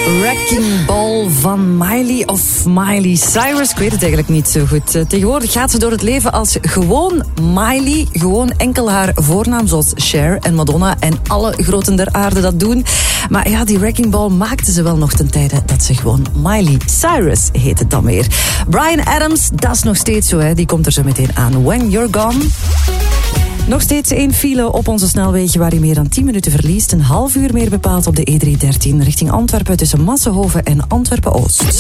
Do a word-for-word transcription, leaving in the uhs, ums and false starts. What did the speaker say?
Wrecking Ball van Miley of Miley Cyrus. Ik weet het eigenlijk niet zo goed. Tegenwoordig gaat ze door het leven als gewoon Miley. Gewoon enkel haar voornaam, zoals Cher en Madonna en alle groten der aarde dat doen. Maar ja, die Wrecking Ball maakte ze wel nog ten tijde dat ze gewoon Miley Cyrus heet het dan weer. Bryan Adams, dat is nog steeds zo, hè. Die komt er zo meteen aan. When You're Gone. Nog steeds één file op onze snelwegen waar je meer dan tien minuten verliest. Een half uur meer bepaald op de E driehonderddertien richting Antwerpen tussen Massenhoven en Antwerpen-Oost.